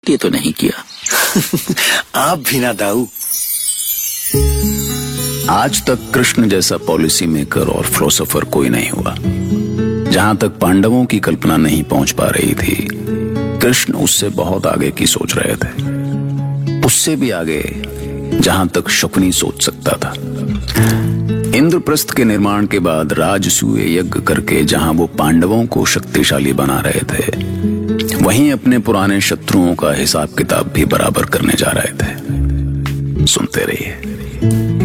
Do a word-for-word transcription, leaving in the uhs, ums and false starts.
ये तो नहीं किया। आप भी ना दाऊ। आज तक कृष्ण जैसा पॉलिसी मेकर और फिलोसोफर कोई नहीं हुआ। जहां तक पांडवों की कल्पना नहीं पहुंच पा रही थी, कृष्ण उससे बहुत आगे की सोच रहे थे, उससे भी आगे जहां तक शुकनी सोच सकता था। इंद्रप्रस्थ के निर्माण के बाद राजसूय यज्ञ करके जहां वो पांडवों को शक्तिशाली बना रहे थे, वहीं अपने पुराने शत्रुओं का हिसाब किताब भी बराबर करने जा रहे थे। सुनते रहिए।